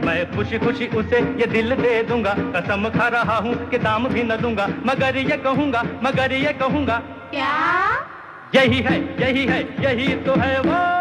मैं खुशी खुशी उसे ये दिल दे दूंगा, कसम खा रहा हूँ कि दाम भी न दूंगा, मगर ये कहूंगा क्या? यही है, यही है, यही तो है वो